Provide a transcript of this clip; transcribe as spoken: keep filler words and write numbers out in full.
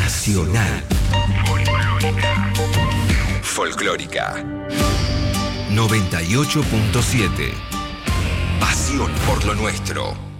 Nacional. Folclórica. Folclórica. noventa y ocho punto siete. Pasión por lo nuestro.